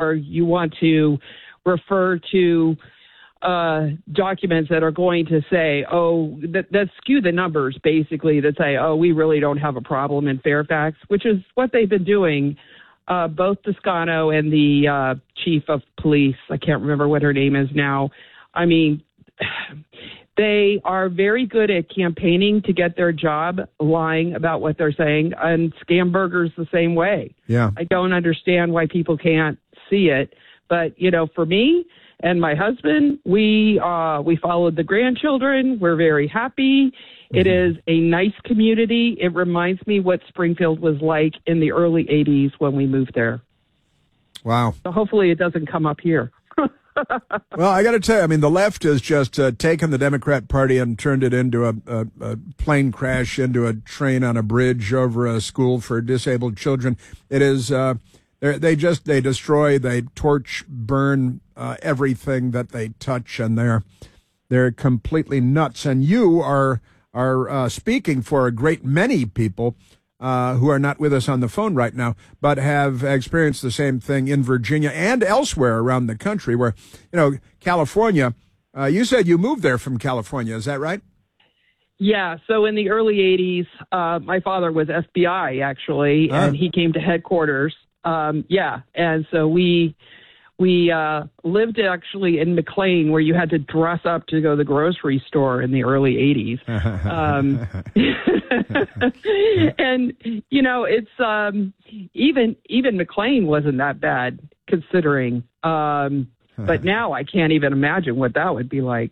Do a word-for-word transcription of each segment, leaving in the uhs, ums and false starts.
or you want to refer to uh, documents that are going to say, oh, that, that skew the numbers, basically, that say, oh, we really don't have a problem in Fairfax, which is what they've been doing. Uh, both Toscano and the uh, chief of police, I can't remember what her name is now. I mean, they are very good at campaigning to get their job, lying about what they're saying, and Scamberger's the same way. Yeah. I don't understand why people can't see it. But, you know, for me and my husband, we uh, we followed the grandchildren. We're very happy. Mm-hmm. It is a nice community. It reminds me what Springfield was like in the early eighties when we moved there. Wow. So hopefully it doesn't come up here. Well, I got to tell you, I mean, the left has just uh, taken the Democrat Party and turned it into a, a, a plane crash into a train on a bridge over a school for disabled children. It is, uh, they just, they destroy, they torch, burn uh, everything that they touch, and they're, they're completely nuts. And you are, are uh, speaking for a great many people Uh, who are not with us on the phone right now, but have experienced the same thing in Virginia and elsewhere around the country where, you know, California, uh, you said you moved there from California. Is that right? Yeah. So in the early eighties, uh, my father was F B I, actually, Ah. and he came to headquarters. Um, yeah. And so we we uh, lived actually in McLean, where you had to dress up to go to the grocery store in the early eighties. Um, and, you know, it's um, even even McLean wasn't that bad considering. Um, but now I can't even imagine what that would be like.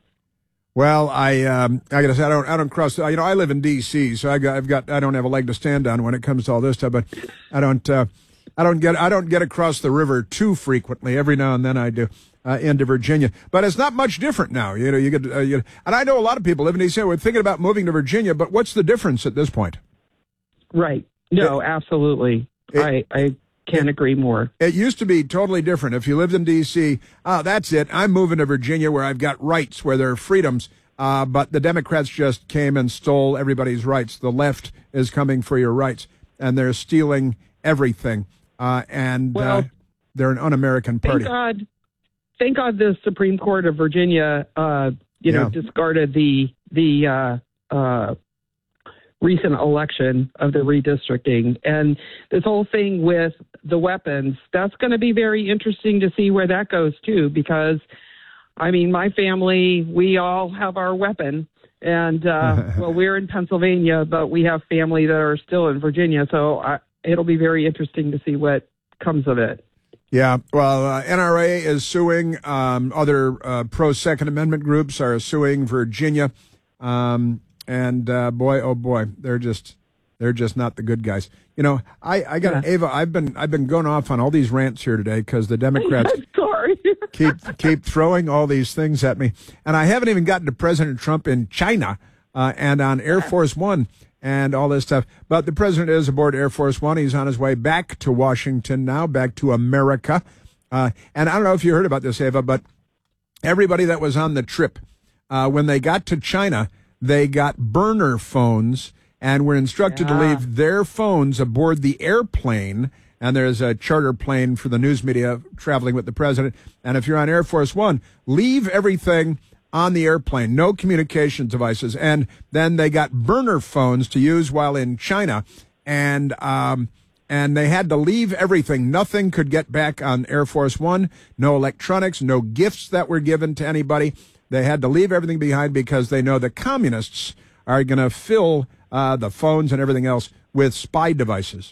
Well, I um, I gotta say I don't I don't cross. You know, I live in D C, so I got I've got I don't have a leg to stand on when it comes to all this stuff. But I don't uh, I don't get I don't get across the river too frequently. Every now and then I do. Uh, into Virginia, but it's not much different now. You know, you get, uh, you, and I know a lot of people live in D C. We're thinking about moving to Virginia, but what's the difference at this point? Right. No, it, absolutely. It, I I can't agree more. It used to be totally different. If you lived in D C, oh, that's it. I'm moving to Virginia, where I've got rights, where there are freedoms. Uh, but the Democrats just came and stole everybody's rights. The left is coming for your rights, and they're stealing everything. Uh, and well, uh, they're an un-American party. Thank God. Thank God the Supreme Court of Virginia, uh, you know, Yeah. discarded the the uh, uh, recent election of the redistricting. And this whole thing with the weapons, that's going to be very interesting to see where that goes, too, because, I mean, my family, we all have our weapon. And, uh, well, we're in Pennsylvania, but we have family that are still in Virginia. So I, it'll be very interesting to see what comes of it. Yeah, well, uh, N R A is suing. Um, other uh, pro-Second Amendment groups are suing Virginia, um, and uh, boy, oh boy, they're just they're just not the good guys. You know, I, I got Yeah. Ava. I've been I've been going off on all these rants here today because the Democrats I'm sorry. keep keep throwing all these things at me, and I haven't even gotten to President Trump in China uh, and on Air Force One. And all this stuff. But the president is aboard Air Force One. He's on his way back to Washington now, back to America. Uh, and I don't know if you heard about this, Ava, but everybody that was on the trip, uh, when they got to China, they got burner phones and were instructed Yeah. to leave their phones aboard the airplane. And there's a charter plane for the news media traveling with the president. And if you're on Air Force One, leave everything on the airplane, no communication devices. And then they got burner phones to use while in China. And, um, and they had to leave everything. Nothing could get back on Air Force One. No electronics, no gifts that were given to anybody. They had to leave everything behind because they know the communists are going to fill uh, the phones and everything else with spy devices.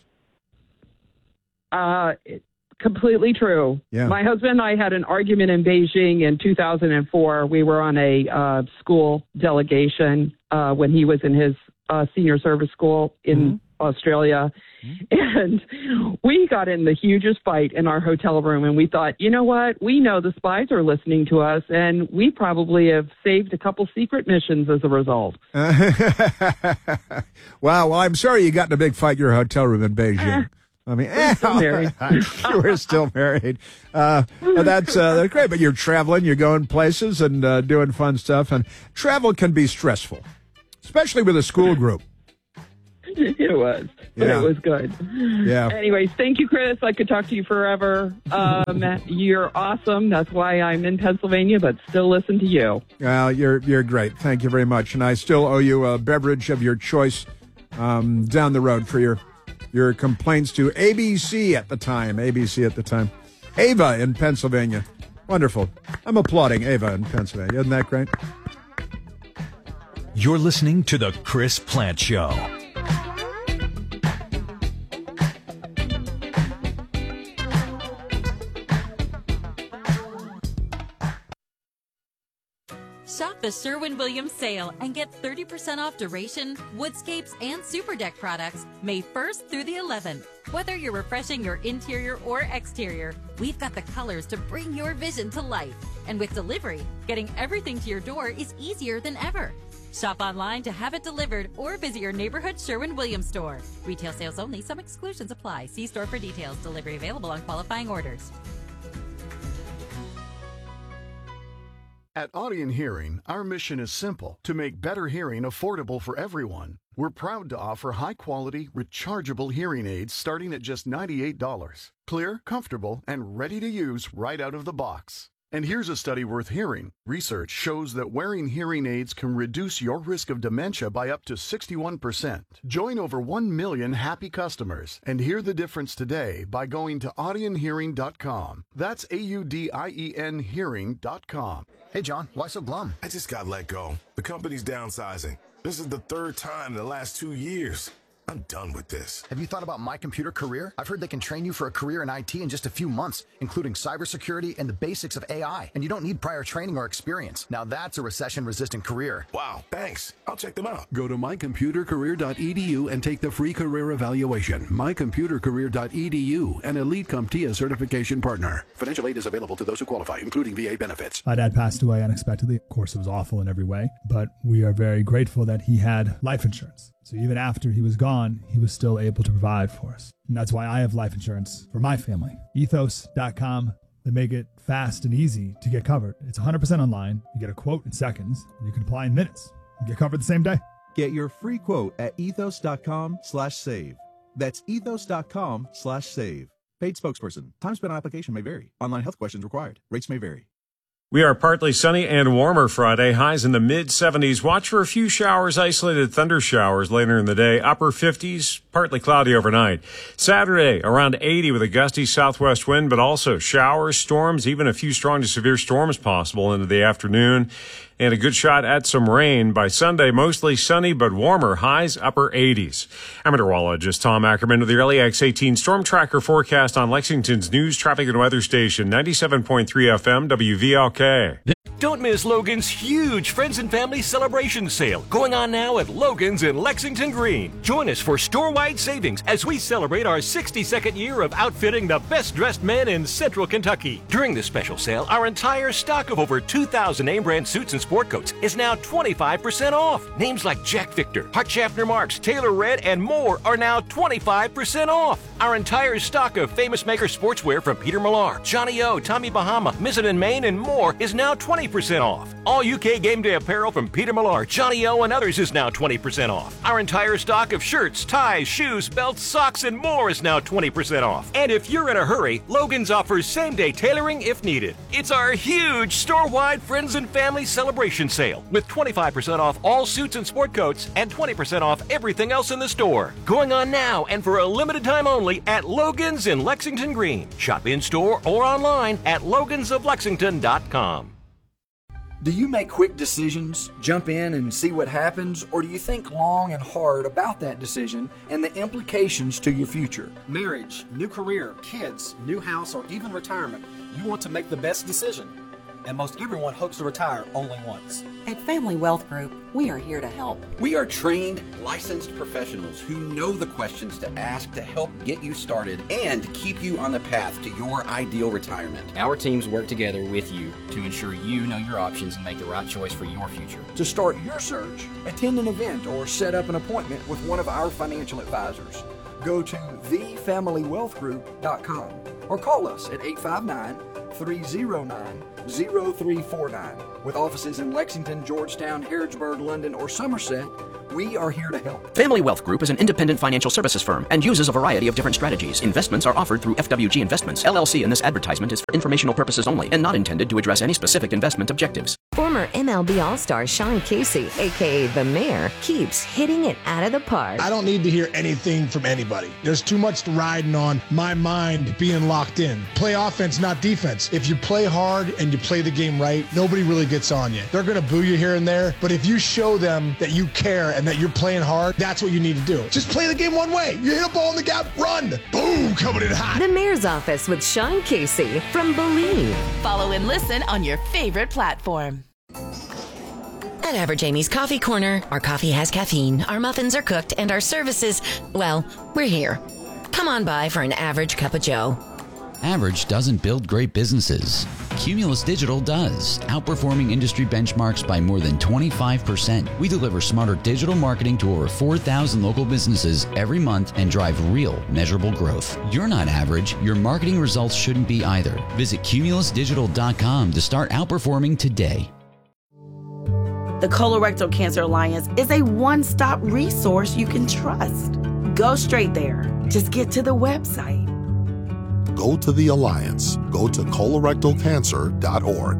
Uh, completely true. Yeah. My husband and I had an argument in Beijing in two thousand four. We were on a uh, school delegation uh, when he was in his uh, senior service school in mm-hmm. Australia. Mm-hmm. And we got in the hugest fight in our hotel room. And we thought, you know what? We know the spies are listening to us. And we probably have saved a couple secret missions as a result. Wow. Well, I'm sorry you got in a big fight in your hotel room in Beijing. I mean, We're still married. We're still married. Uh, that's, uh, that's great, but you're traveling, you're going places and uh, doing fun stuff, and travel can be stressful, especially with a school group. It was. But Yeah. it was good. Yeah. Anyways, thank you, Chris. I could talk to you forever. Um, you're awesome. That's why I'm in Pennsylvania, but still listen to you. Well, you're you're great. Thank you very much. And I still owe you a beverage of your choice um, down the road for your your complaints to A B C at the time. A B C at the time. Ava in Pennsylvania. Wonderful. I'm applauding Ava in Pennsylvania. Isn't that great? You're listening to The Chris Plante Show. Shop the Sherwin-Williams sale and get thirty percent off Duration, Woodscapes, and Super Deck products May first through the eleventh. Whether you're refreshing your interior or exterior, we've got the colors to bring your vision to life. And with delivery, getting everything to your door is easier than ever. Shop online to have it delivered or visit your neighborhood Sherwin-Williams store. Retail sales only. Some exclusions apply. See store for details. Delivery available on qualifying orders. At Audion Hearing, our mission is simple: to make better hearing affordable for everyone. We're proud to offer high-quality, rechargeable hearing aids starting at just ninety-eight dollars. Clear, comfortable, and ready to use right out of the box. And here's a study worth hearing. Research shows that wearing hearing aids can reduce your risk of dementia by up to sixty-one percent. Join over one million happy customers and hear the difference today by going to audion hearing dot com. That's A U D I E N hearing dot com. Hey, John, why so glum? I just got let go. The company's downsizing. This is the third time in the last two years. I'm done with this. Have you thought about My Computer Career? I've heard they can train you for a career in I T in just a few months, including cybersecurity and the basics of A I. And you don't need prior training or experience. Now that's a recession-resistant career. Wow, thanks. I'll check them out. Go to my computer career dot e d u and take the free career evaluation. my computer career dot e d u, an Elite CompTIA certification partner. Financial aid is available to those who qualify, including V A benefits. My dad passed away unexpectedly. Of course, it was awful in every way, but we are very grateful that he had life insurance. So even after he was gone, he was still able to provide for us. And that's why I have life insurance for my family. ethos dot com. They make it fast and easy to get covered. It's one hundred percent online. You get a quote in seconds, and you can apply in minutes. You get covered the same day. Get your free quote at ethos dot com slash save. That's ethos dot com slash save. Paid spokesperson. Time spent on application may vary. Online health questions required. Rates may vary. We are partly sunny and warmer Friday. Highs in the mid seventies. Watch for a few showers, isolated thunder showers later in the day. Upper fifties, partly cloudy overnight. Saturday, around eighty with a gusty southwest wind, but also showers, storms, even a few strong to severe storms possible into the afternoon. And a good shot at some rain. By Sunday, mostly sunny but warmer. Highs upper eighties. I'm meteorologist Tom Ackerman with the Early X eighteen Storm Tracker forecast on Lexington's news, traffic, and weather station, ninety-seven point three F M, W V L K. Don't miss Logan's huge Friends and Family Celebration Sale going on now at Logan's in Lexington Green. Join us for store-wide savings as we celebrate our sixty-second year of outfitting the best-dressed men in Central Kentucky. During this special sale, our entire stock of over two thousand name-brand suits and sport coats is now twenty-five percent off. Names like Jack Victor, Hart Schaffner Marks, Taylor Red, and more are now twenty-five percent off. Our entire stock of Famous Maker sportswear from Peter Millar, Johnny O, Tommy Bahama, Mizzen and Maine, and more is now twenty percent off. All U K game day apparel from Peter Millar, Johnny O, and others is now twenty percent off. Our entire stock of shirts, ties, shoes, belts, socks, and more is now twenty percent off. And if you're in a hurry, Logan's offers same-day tailoring if needed. It's our huge store-wide Friends and Family Celebration Sale with twenty-five percent off all suits and sport coats and twenty percent off everything else in the store. Going on now and for a limited time only at Logan's in Lexington Green. Shop in-store or online at logans of lexington dot com. Do you make quick decisions, jump in and see what happens, or do you think long and hard about that decision and the implications to your future? Marriage, new career, kids, new house, or even retirement, you want to make the best decision. And most everyone hopes to retire only once. At Family Wealth Group, we are here to help. We are trained, licensed professionals who know the questions to ask to help get you started and keep you on the path to your ideal retirement. Our teams work together with you to ensure you know your options and make the right choice for your future. To start your search, attend an event or set up an appointment with one of our financial advisors. Go to the family wealth group dot com or call us at eight five nine, three oh nine, oh three four nine. With offices in Lexington, Georgetown, Harrodsburg, London, or Somerset, We are here to help. Family Wealth Group is an independent financial services firm and uses a variety of different strategies. Investments are offered through F W G Investments, L L C, and this advertisement is for informational purposes only and not intended to address any specific investment objectives. Former M L B All-Star Sean Casey, a k a. The Mayor, keeps hitting it out of the park. I don't need to hear anything from anybody. There's too much riding on my mind being locked in. Play offense, not defense. If you play hard and you play the game right, nobody really gets on you. They're going to boo you here and there, but if you show them that you care and that you're playing hard, that's what you need to do. Just play the game one way. You hit a ball in the gap, run. Boom, coming in hot. The Mayor's Office with Sean Casey from Believe. Follow and listen on your favorite platform. At Average Amy's Coffee Corner, our coffee has caffeine, our muffins are cooked, and our services, well, we're here. Come on by for an average cup of joe. Average doesn't build great businesses. Cumulus Digital does, outperforming industry benchmarks by more than twenty-five percent. We deliver smarter digital marketing to over four thousand local businesses every month and drive real, measurable growth. You're not average. Your marketing results shouldn't be either. Visit cumulus digital dot com to start outperforming today. The Colorectal Cancer Alliance is a one-stop resource you can trust. Go straight there. Just get to the website. Go to the Alliance. Go to colorectal cancer dot org.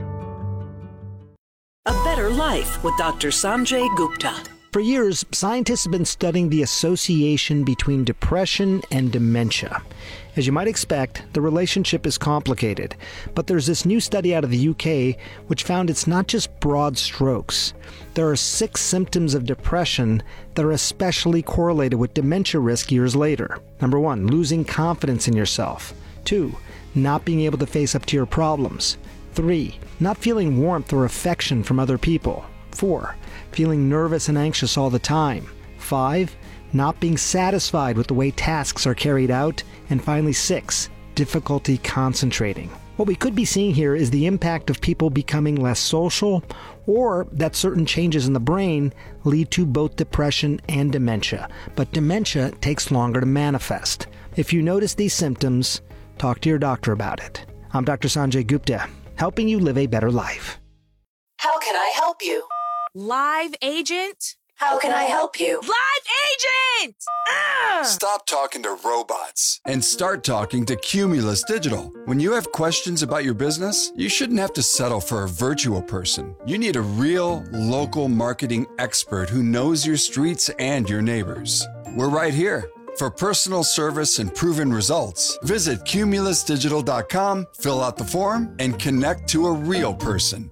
A Better Life with Doctor Sanjay Gupta. For years, scientists have been studying the association between depression and dementia. As you might expect, the relationship is complicated, but there's this new study out of the U K which found it's not just broad strokes. There are six symptoms of depression that are especially correlated with dementia risk years later. Number one, losing confidence in yourself. Two, not being able to face up to your problems. Three, not feeling warmth or affection from other people. Four, feeling nervous and anxious all the time. Five, not being satisfied with the way tasks are carried out. And finally, six, difficulty concentrating. What we could be seeing here is the impact of people becoming less social, or that certain changes in the brain lead to both depression and dementia. But dementia takes longer to manifest. If you notice these symptoms, talk to your doctor about it. I'm Doctor Sanjay Gupta, helping you live a better life. How can I help you? Live agent? How can I help you? Live agent! Ah! Stop talking to robots and start talking to Cumulus Digital. When you have questions about your business, you shouldn't have to settle for a virtual person. You need a real, local marketing expert who knows your streets and your neighbors. We're right here. For personal service and proven results, visit cumulus digital dot com, fill out the form, and connect to a real person.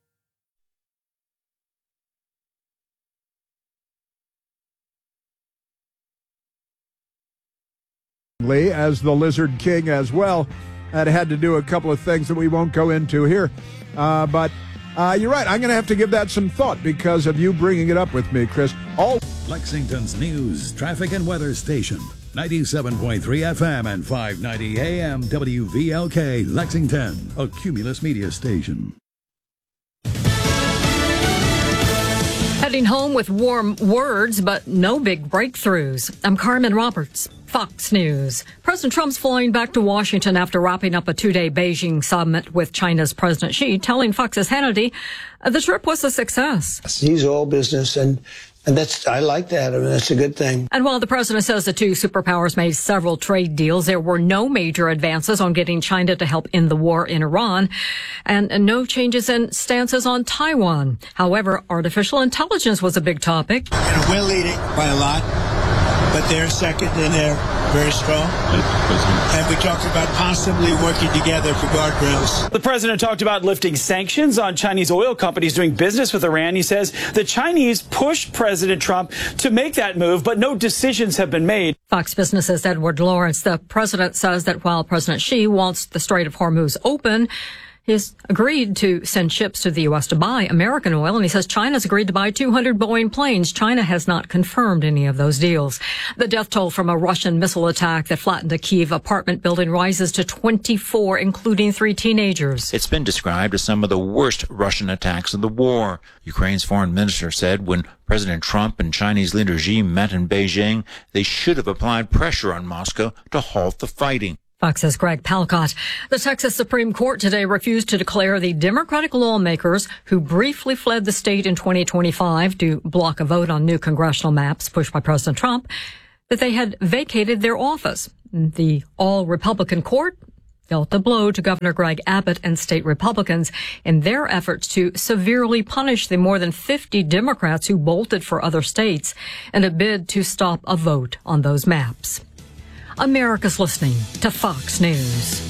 As the Lizard King as well. That had to do a couple of things that we won't go into here. Uh, but uh, you're right. I'm going to have to give that some thought because of you bringing it up with me, Chris. All Lexington's news, traffic, and weather station. ninety-seven point three F M and five ninety A M W V L K, Lexington, a Cumulus media station. Heading home with warm words, but no big breakthroughs. I'm Carmen Roberts, Fox News. President Trump's flying back to Washington after wrapping up a two-day Beijing summit with China's President Xi, telling Fox's Hannity the trip was a success. He's all business, and And that's, I like that. I mean, that's a good thing. And while the president says the two superpowers made several trade deals, there were no major advances on getting China to help end the war in Iran and no changes in stances on Taiwan. However, artificial intelligence was a big topic. And we're leading by a lot, but they're second and they're very strong. And we talked about possibly working together for guardrails. The president talked about lifting sanctions on Chinese oil companies doing business with Iran. He says the Chinese pushed President Trump to make that move, but no decisions have been made. Fox Business's Edward Lawrence, the president says that while President Xi wants the Strait of Hormuz open, he's agreed to send ships to the U S to buy American oil, and he says China's agreed to buy two hundred Boeing planes. China has not confirmed any of those deals. The death toll from a Russian missile attack that flattened a Kyiv apartment building rises to twenty-four, including three teenagers. It's been described as some of the worst Russian attacks of the war. Ukraine's foreign minister said when President Trump and Chinese leader Xi met in Beijing, they should have applied pressure on Moscow to halt the fighting. Fox's Greg Palcott. The Texas Supreme Court today refused to declare the Democratic lawmakers who briefly fled the state in twenty twenty-five to block a vote on new congressional maps pushed by President Trump that they had vacated their office. The all-Republican court dealt a blow to Governor Greg Abbott and state Republicans in their efforts to severely punish the more than fifty Democrats who bolted for other states in a bid to stop a vote on those maps. America's listening to Fox News.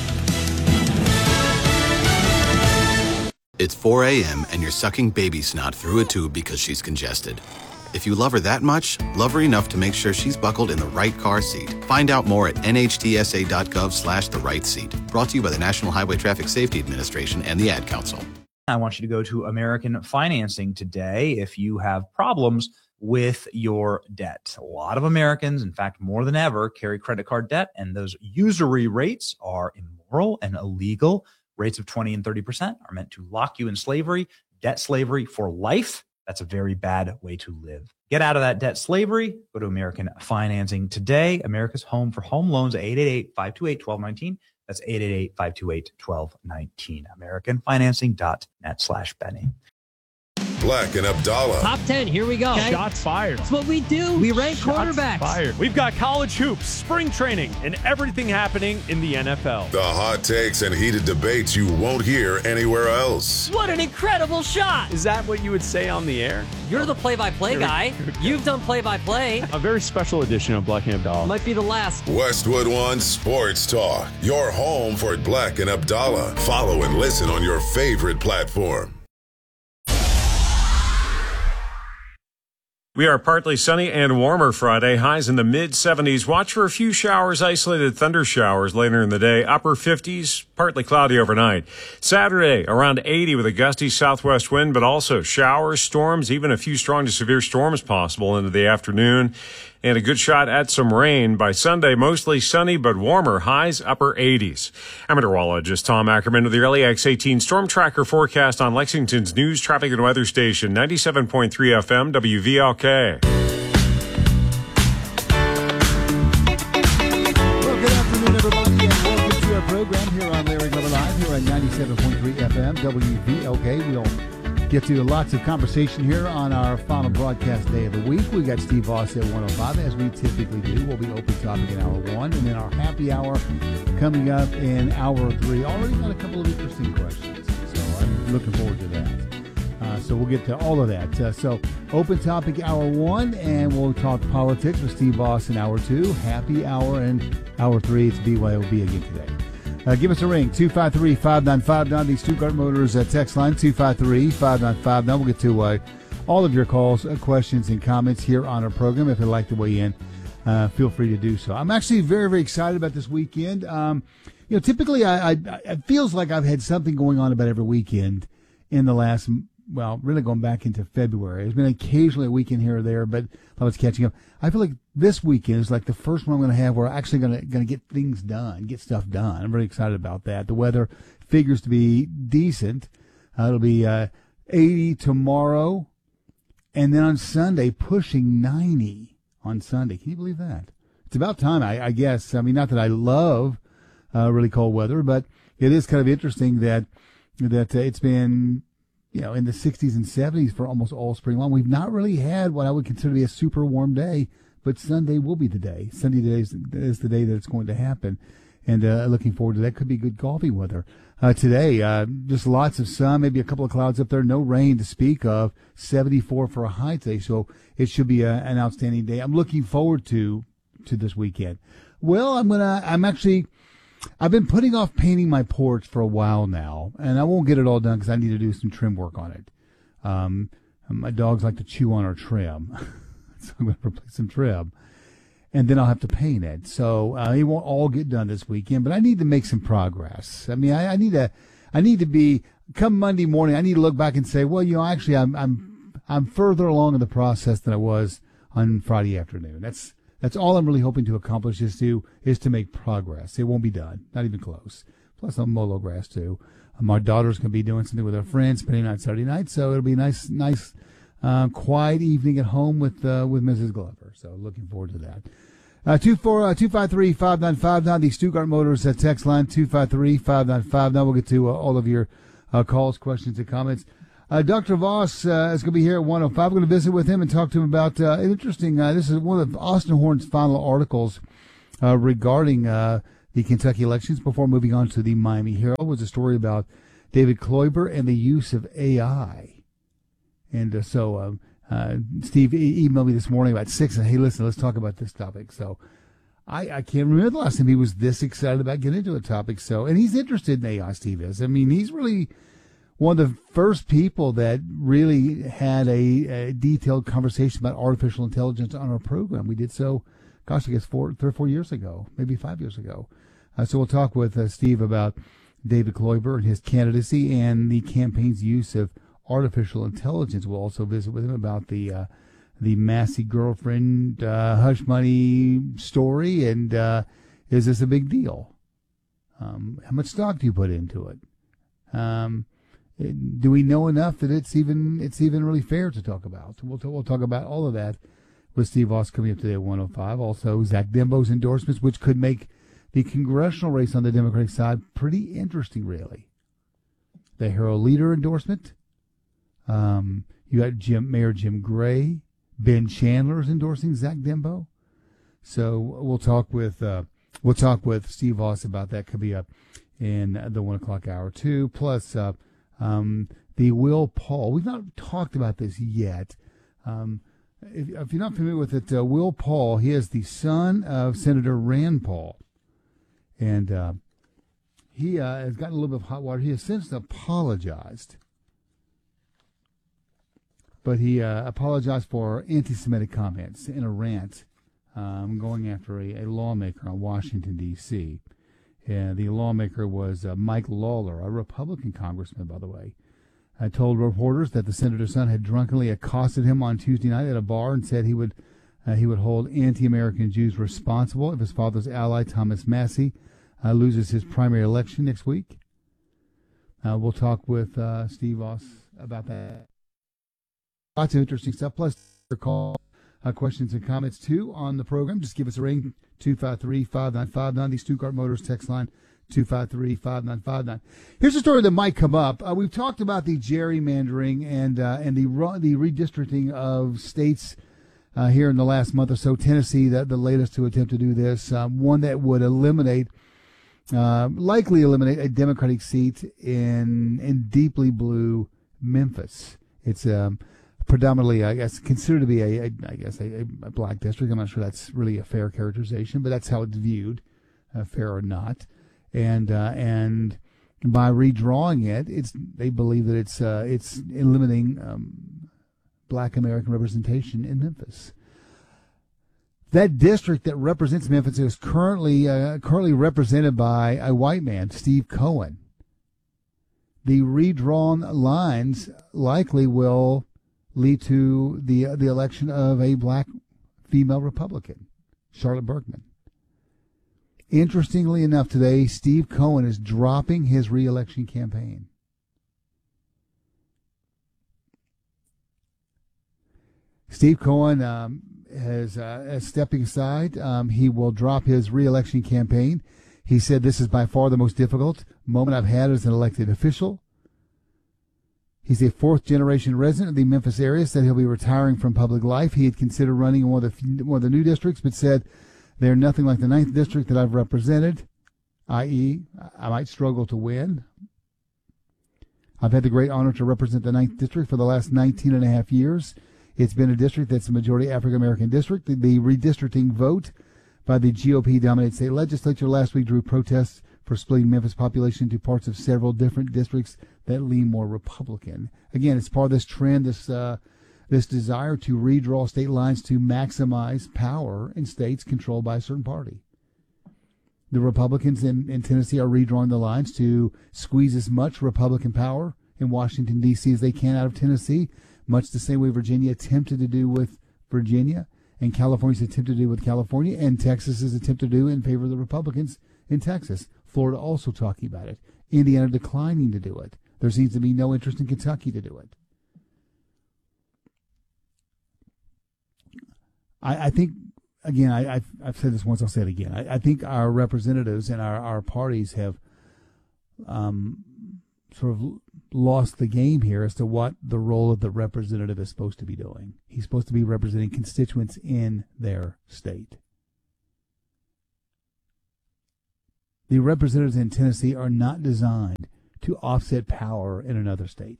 It's four a.m. and you're sucking baby snot through a tube because she's congested. If you love her that much, love her enough to make sure she's buckled in the right car seat. Find out more at N H T S A dot gov slash the right seat. Brought to you by the National Highway Traffic Safety Administration and the Ad Council. I want you to go to American Financing today if you have problems with your debt. A lot of Americans, in fact, more than ever, carry credit card debt, and those usury rates are immoral and illegal. Rates of twenty and thirty percent are meant to lock you in slavery, debt slavery for life. That's a very bad way to live. Get out of that debt slavery. Go to American Financing today. America's home for home loans, eight eight eight, five two eight, one two one nine. That's eight eight eight, five two eight, one two one nine. American Financing dot net slash Benny. Black and Abdallah. Top ten, here we go. Okay. Shots fired. That's what we do. We rank Shots quarterbacks. Fired. We've got college hoops, spring training, and everything happening in the N F L. The hot takes and heated debates you won't hear anywhere else. What an incredible shot. Is that what you would say on the air? You're the play-by-play guy. You've done play-by-play. A very special edition of Black and Abdallah. Might be the last. Westwood One Sports Talk. Your home for Black and Abdallah. Follow and listen on your favorite platform. We are partly sunny and warmer Friday, highs in the mid seventies. Watch for a few showers, isolated thunder showers later in the day. Upper fifties, partly cloudy overnight. Saturday, around eighty with a gusty southwest wind, but also showers, storms, even a few strong to severe storms possible into the afternoon. And a good shot at some rain. By Sunday, mostly sunny but warmer, highs upper eighties. I'm meteorologist Tom Ackerman with the Early X eighteen Storm Tracker forecast on Lexington's news, traffic, and weather station, ninety-seven point three F M, W V L K. Well, good afternoon, everybody, and welcome to our program here on Larry Glover Live, here on ninety-seven point three F M, W V L K. We'll get to lots of conversation here on our final broadcast day of the week. We got Steve Voss at one oh five, as we typically do. We'll be open topic in hour one, and then our happy hour coming up in hour three. Already got a couple of interesting questions, so I'm looking forward to that. Uh, so we'll get to all of that. Uh, so open topic hour one, and we'll talk politics with Steve Voss in hour two. Happy hour in hour three. It's B Y O B again today. Uh, give us a ring, two five three, five nine five nine, the Stuttgart Motors uh, text line, two five three, five nine five nine. We'll get to uh, all of your calls, uh, questions, and comments here on our program. If you'd like to weigh in, uh, feel free to do so. I'm actually very, very excited about this weekend. Um, you know, typically I, I, it feels like I've had something going on about every weekend in the last, well, really going back into February. There's been occasionally a weekend here or there, but I was catching up. I feel like this weekend is like the first one I'm going to have where I'm actually going to going to get things done, get stuff done. I'm really excited about that. The weather figures to be decent. Uh, it'll be uh, eighty tomorrow, and then on Sunday pushing ninety on Sunday. Can you believe that? It's about time, I, I guess. I mean, not that I love uh, really cold weather, but it is kind of interesting that that uh, it's been, you know, in the sixties and seventies for almost all spring long. We've not really had what I would consider to be a super warm day, but Sunday will be the day. Sunday today is, is the day that it's going to happen, and uh, looking forward to that. Could be good golfy weather uh, today. Uh, just lots of sun, maybe a couple of clouds up there. No rain to speak of. seventy-four for a high today, so it should be a, an outstanding day. I'm looking forward to to this weekend. Well, I'm gonna. I'm actually. I've been putting off painting my porch for a while now, and I won't get it all done because I need to do some trim work on it. Um, my dogs like to chew on our trim, so I'm going to replace some trim, and then I'll have to paint it. So uh, it won't all get done this weekend, but I need to make some progress. I mean, I, I need to, I need to be come Monday morning. I need to look back and say, well, you know, actually, I'm, I'm, I'm further along in the process than I was on Friday afternoon. That's. That's all I'm really hoping to accomplish is to is to make progress. It won't be done, not even close. Plus, I'm mow grass too. My daughter's going to be doing something with her friends, spending night Saturday night, so it'll be a nice, nice, uh, quiet evening at home with uh, with Missus Glover. So, looking forward to that. Uh, two four uh, two five three five nine five nine. The Stuttgart Motors uh, text line two five three five nine five nine. We'll get to uh, all of your uh, calls, questions, and comments. Uh, Doctor Voss uh, is going to be here at one oh five. We're going to visit with him and talk to him about uh, an interesting. Uh, this is one of Austin Horn's final articles uh, regarding uh, the Kentucky elections. Before moving on to the Miami Herald, was a story about David Kloiber and the use of A I. And uh, so. Um, Uh, Steve e- emailed me this morning about six and hey, listen, let's talk about this topic. So I, I can't remember the last time he was this excited about getting into a topic. So, and he's interested in A I, Steve is. I mean, he's really one of the first people that really had a, a detailed conversation about artificial intelligence on our program. We did so, gosh, I guess four, three or four years ago, maybe five years ago. Uh, so we'll talk with uh, Steve about David Kloiber and his candidacy and the campaign's use of artificial intelligence. We'll also visit with him about the uh, the Massey girlfriend uh, hush money story, and uh, is this a big deal? Um, how much stock do you put into it? Um, do we know enough that it's even it's even really fair to talk about? We'll we'll talk about all of that with Steve Voss coming up today at one oh five. Also, Zach Dembo's endorsements, which could make the congressional race on the Democratic side pretty interesting, really. The Herald Leader endorsement. Um, you got Jim, Mayor Jim Gray, Ben Chandler is endorsing Zach Dembo. So we'll talk with uh, we'll talk with Steve Voss about that. Could be up in the one o'clock hour too. Plus uh, um, the Will Paul. We've not talked about this yet. Um, if, if you're not familiar with it, uh, Will Paul. He is the son of Senator Rand Paul, and uh, he uh, has gotten a little bit of hot water. He has since apologized. But he uh, apologized for anti-Semitic comments in a rant um, going after a, a lawmaker in Washington, D C And the lawmaker was uh, Mike Lawler, a Republican congressman, by the way. I told reporters that the senator's son had drunkenly accosted him on Tuesday night at a bar and said he would uh, he would hold anti-American Jews responsible if his father's ally, Thomas Massey, uh, loses his primary election next week. Uh, we'll talk with uh, Steve Voss about that. Lots of interesting stuff. Plus, your call, uh, questions and comments, too, on the program. Just give us a ring, two five three five nine five nine. The Stuttgart Motors text line, two five three five nine five nine. Here's a story that might come up. Uh, we've talked about the gerrymandering and uh, and the the redistricting of states uh, here in the last month or so. Tennessee, that the latest to attempt to do this. Um, one that would eliminate, uh, likely eliminate a Democratic seat in in deeply blue Memphis. It's um. predominantly, I guess, considered to be a, a I guess, a, a black district. I'm not sure that's really a fair characterization, but that's how it's viewed, uh, fair or not. And uh, and by redrawing it, it's they believe that it's uh, it's eliminating um, black American representation in Memphis. That district that represents Memphis is currently uh, currently represented by a white man, Steve Cohen. The redrawn lines likely will lead to the uh, the election of a black female Republican, Charlotte Bergman. Interestingly enough, today, Steve Cohen is dropping his re-election campaign. Steve Cohen um, has, uh, is stepping aside. Um, he will drop his re-election campaign. He said, "This is by far the most difficult moment I've had as an elected official." He's a fourth-generation resident of the Memphis area, said he'll be retiring from public life. He had considered running in one of the, one of the new districts, but said they're nothing like the ninth district that I've represented, that is, I might struggle to win. I've had the great honor to represent the ninth district for the last nineteen and a half years. It's been a district that's a majority African-American district. The, the redistricting vote by the G O P-dominated state legislature last week drew protests for splitting Memphis population into parts of several different districts that lean more Republican. Again, it's part of this trend, this uh, this desire to redraw state lines to maximize power in states controlled by a certain party. The Republicans in, in Tennessee are redrawing the lines to squeeze as much Republican power in Washington, D C as they can out of Tennessee, much the same way Virginia attempted to do with Virginia, and California's attempted to do with California, and Texas is attempted to do in favor of the Republicans in Texas. Florida also talking about it. Indiana declining to do it. There seems to be no interest in Kentucky to do it. I, I think again, I, I've, I've said this once, I'll say it again. I, I think our representatives and our, our parties have um, sort of lost the game here as to what the role of the representative is supposed to be doing. He's supposed to be representing constituents in their state. The representatives in Tennessee are not designed to offset power in another state.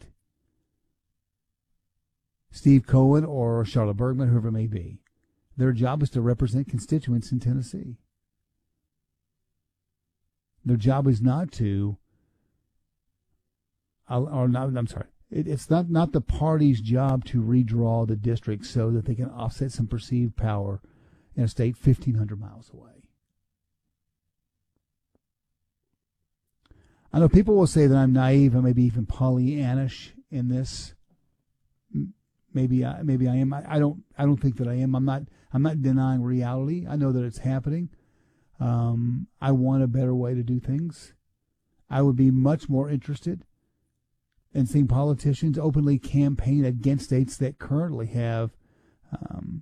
Steve Cohen or Charlotte Bergman, whoever it may be, their job is to represent constituents in Tennessee. Their job is not to, or not, I'm sorry, it, it's not, not the party's job to redraw the district so that they can offset some perceived power in a state fifteen hundred miles away. I know people will say that I'm naive and maybe even Pollyannish in this. Maybe I, maybe I am. I, I don't. I don't think that I am. I'm not. I'm not denying reality. I know that it's happening. Um, I want a better way to do things. I would be much more interested in seeing politicians openly campaign against states that currently have um,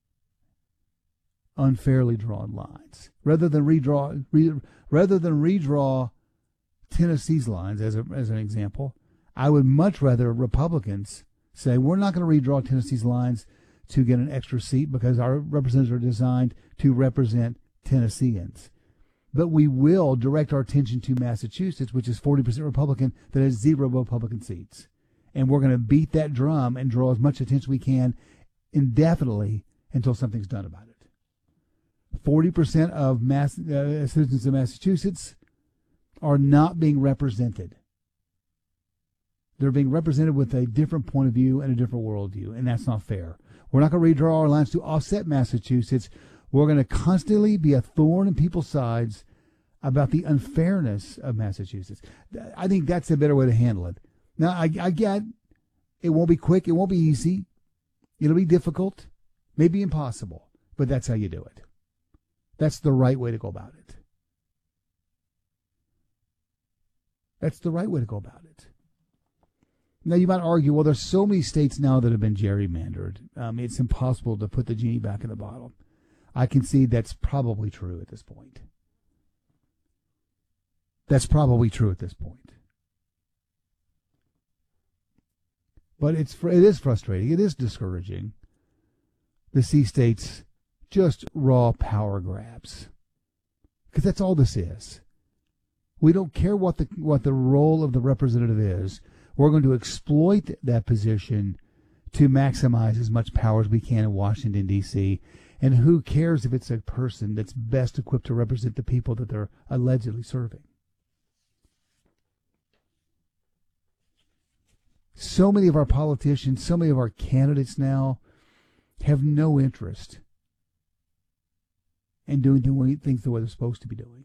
unfairly drawn lines, rather than redraw. Re, rather than redraw Tennessee's lines, as a, as an example. I would much rather Republicans say, we're not going to redraw Tennessee's lines to get an extra seat because our representatives are designed to represent Tennesseans. But we will direct our attention to Massachusetts, which is forty percent Republican, that has zero Republican seats. And we're going to beat that drum and draw as much attention we can indefinitely until something's done about it. forty percent of mass, uh, citizens of Massachusetts are not being represented. They're being represented with a different point of view and a different worldview, and that's not fair. We're not going to redraw our lines to offset Massachusetts. We're going to constantly be a thorn in people's sides about the unfairness of Massachusetts. I think that's a better way to handle it. Now, I, I get it won't be quick. It won't be easy. It'll be difficult, maybe impossible, but that's how you do it. That's the right way to go about it. That's the right way to go about it. Now, you might argue, well, there's so many states now that have been gerrymandered. Um, it's impossible to put the genie back in the bottle. I concede that's probably true at this point. That's probably true at this point. But it's it is frustrating. It is discouraging to see states just raw power grabs. Because that's all this is. We don't care what the what the role of the representative is. We're going to exploit that position to maximize as much power as we can in Washington, D C And who cares if it's a person that's best equipped to represent the people that they're allegedly serving? So many of our politicians, so many of our candidates now have no interest in doing things the way they're supposed to be doing.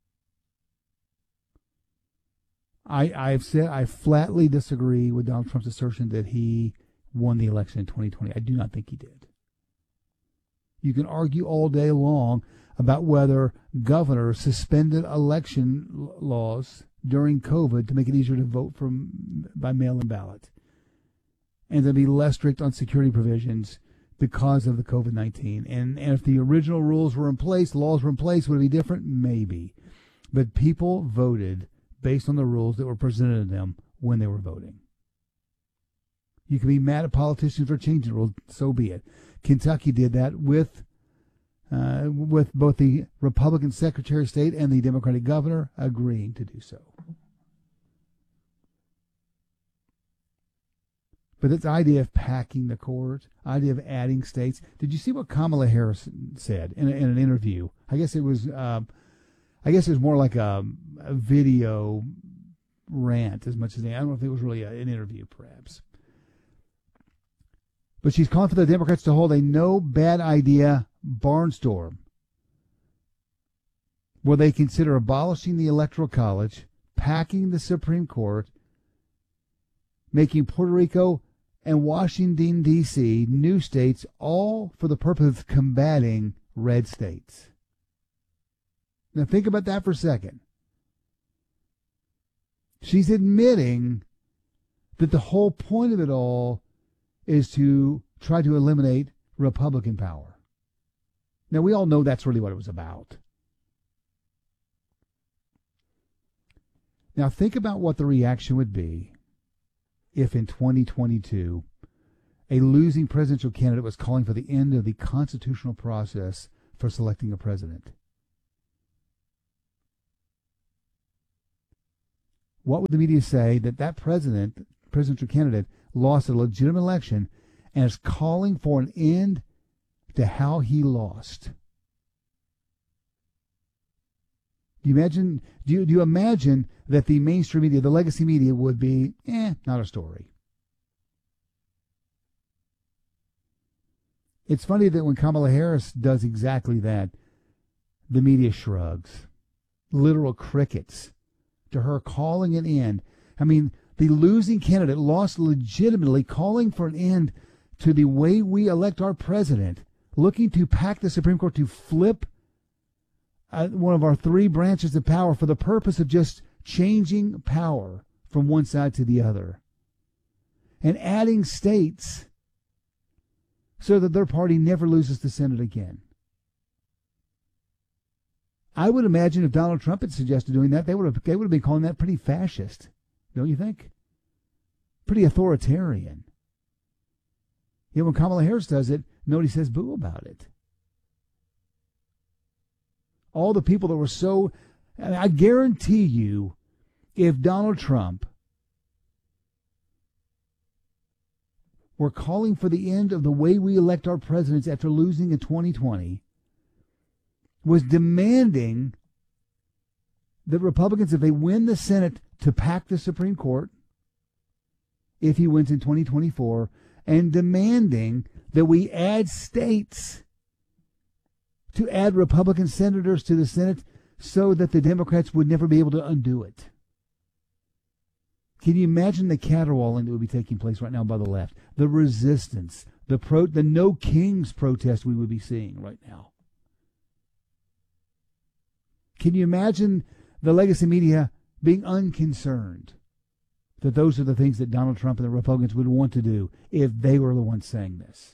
I, I've said I flatly disagree with Donald Trump's assertion that he won the election in twenty twenty. I do not think he did. You can argue all day long about whether governors suspended election laws during COVID to make it easier to vote from by mail-in ballot, and to be less strict on security provisions because of the COVID nineteen. And, and if the original rules were in place, laws were in place, would it be different? Maybe. But people voted based on the rules that were presented to them when they were voting. You can be mad at politicians for changing rules, so be it. Kentucky did that with uh, with both the Republican Secretary of State and the Democratic governor agreeing to do so. But this idea of packing the court, idea of adding states. Did you see what Kamala Harris said in, a, in an interview? I guess it was, uh, I guess it was more like a, a video rant as much as I don't know if it was really a, an interview, perhaps. But she's calling for the Democrats to hold a no bad idea barnstorm where they consider abolishing the Electoral College, packing the Supreme Court, making Puerto Rico and Washington, D C new states, all for the purpose of combating red states. Now think about that for a second. She's admitting that the whole point of it all is to try to eliminate Republican power. Now, we all know that's really what it was about. Now, think about what the reaction would be if in twenty twenty-two a losing presidential candidate was calling for the end of the constitutional process for selecting a president. What would the media say that that president, presidential candidate, lost a legitimate election and is calling for an end to how he lost? Do you imagine? Do you, do you imagine that the mainstream media, the legacy media, would be, eh, not a story? It's funny that when Kamala Harris does exactly that, the media shrugs. Literal crickets to her calling an end. I mean, the losing candidate lost legitimately, calling for an end to the way we elect our president, looking to pack the Supreme Court to flip uh, one of our three branches of power for the purpose of just changing power from one side to the other and adding states so that their party never loses the Senate again. I would imagine if Donald Trump had suggested doing that, they would have they would have been calling that pretty fascist, don't you think? Pretty authoritarian. Yet when Kamala Harris does it, nobody says boo about it. All the people that were so, I guarantee you, if Donald Trump were calling for the end of the way we elect our presidents after losing in twenty twenty, was demanding that Republicans, if they win the Senate, to pack the Supreme Court, if he wins in twenty twenty-four, and demanding that we add states to add Republican senators to the Senate so that the Democrats would never be able to undo it. Can you imagine the caterwauling that would be taking place right now by the left? The resistance, the pro, the No Kings protest we would be seeing right now. Can you imagine the legacy media being unconcerned that those are the things that Donald Trump and the Republicans would want to do if they were the ones saying this?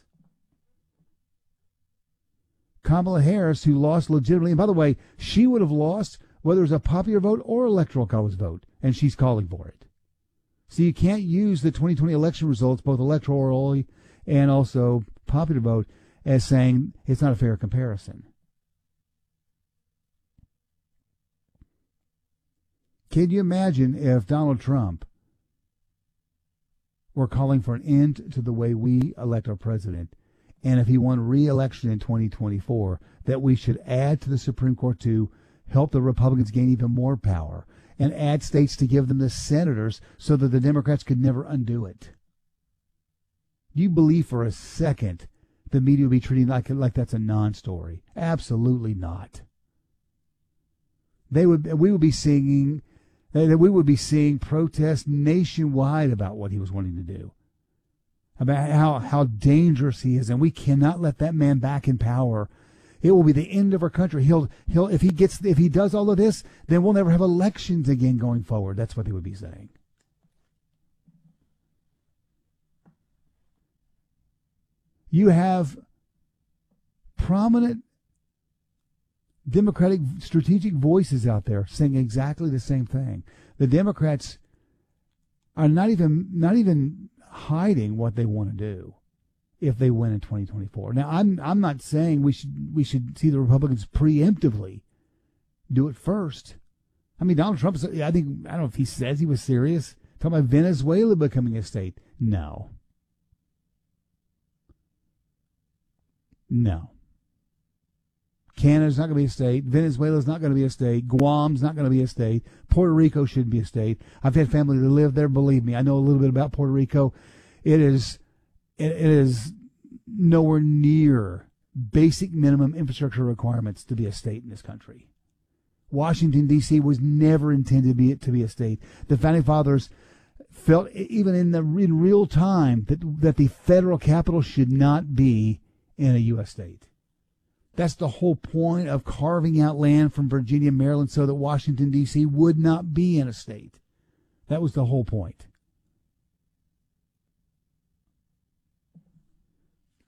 Kamala Harris, who lost legitimately, and by the way, she would have lost whether it was a popular vote or electoral college vote, and she's calling for it. So you can't use the twenty twenty election results, both electoral and also popular vote, as saying it's not a fair comparison. Can you imagine if Donald Trump were calling for an end to the way we elect our president, and if he won re-election in twenty twenty-four, that we should add to the Supreme Court to help the Republicans gain even more power and add states to give them the senators so that the Democrats could never undo it? Do you believe for a second the media would be treating like like that's a non-story? Absolutely not. They would. We would be singing. That we would be seeing protests nationwide about what he was wanting to do, about how, how dangerous he is, and we cannot let that man back in power. It will be the end of our country. He'll he'll if he gets if he does all of this, then we'll never have elections again going forward. That's what they would be saying. You have prominent Democratic strategic voices out there saying exactly the same thing. The Democrats are not even not even hiding what they want to do if they win in twenty twenty-four. Now, I'm I'm not saying we should we should see the Republicans preemptively do it first. I mean, Donald Trump, I think, I don't know if he says he was serious, talking about Venezuela becoming a state. No. No. Canada's not going to be a state. Venezuela's not going to be a state. Guam's not going to be a state. Puerto Rico shouldn't be a state. I've had family that live there. Believe me, I know a little bit about Puerto Rico. It is, it, it is nowhere near basic minimum infrastructure requirements to be a state in this country. Washington, D C was never intended to be, to be a state. The Founding Fathers felt, even in the in real time, that that the federal capital should not be in a U S state. That's the whole point of carving out land from Virginia, Maryland, so that Washington, D C would not be in a state. That was the whole point.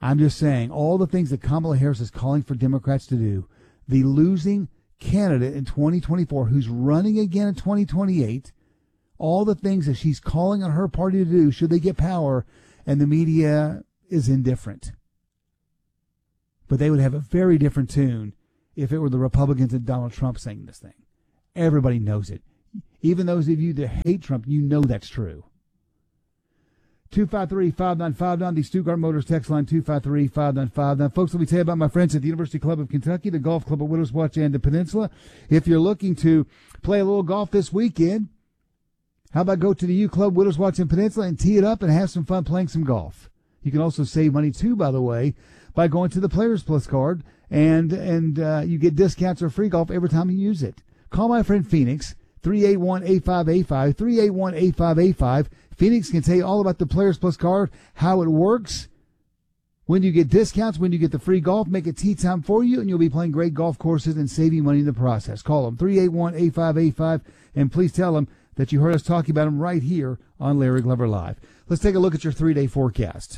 I'm just saying, all the things that Kamala Harris is calling for Democrats to do, the losing candidate in twenty twenty-four who's running again in twenty twenty-eight, all the things that she's calling on her party to do should they get power, and the media is indifferent. But they would have a very different tune if it were the Republicans and Donald Trump saying this thing. Everybody knows it. Even those of you that hate Trump, you know that's true. two five three, five nine five nine, the Stuttgart Motors text line, two five three, five nine five nine. Folks, let me tell you about my friends at the University Club of Kentucky, the Golf Club at Widows Watch and the Peninsula. If you're looking to play a little golf this weekend, how about go to the U Club, Widows Watch and Peninsula, and tee it up and have some fun playing some golf. You can also save money, too, by the way, by going to the Players Plus card, and and uh, you get discounts or free golf every time you use it. Call my friend Phoenix, three eight one, eight five eight five, three eight one, eight five eight five. Phoenix can tell you all about the Players Plus card, how it works, when you get discounts, when you get the free golf, make it tee time for you, and you'll be playing great golf courses and saving money in the process. Call them, three eight one, eight five eight five, and please tell them that you heard us talking about them right here on Larry Glover Live. Let's take a look at your three-day forecast.